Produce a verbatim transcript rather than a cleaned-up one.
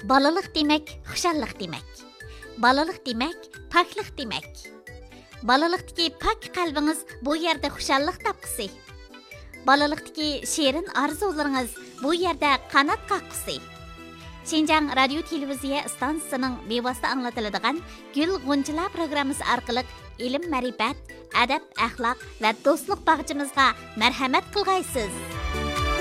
Balalik demek, xuşallik demek. Balalik demek, paklik demek. Balalıqdaki pak qalbingiz bu yerda xuşallik tapqısı. Balalıqdaki şirin arzularınız bu yerda qanat qaqqısı. Şinjan Radio Televiziya stansiyasining bevosita anglatiladigan Gül G'unchalar programmasi orqali ilm, ma'rifat, adab, axloq va do'stlik bag'chimizga marhamat qilg'aysiz.